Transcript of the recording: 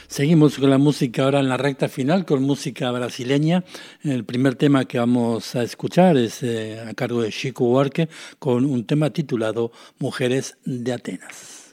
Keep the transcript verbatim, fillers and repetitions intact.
Seguimos con la música ahora en la recta final, con música brasileña. El primer tema que vamos a escuchar es eh, a cargo de Chico Buarque, con un tema titulado Mujeres de Atenas.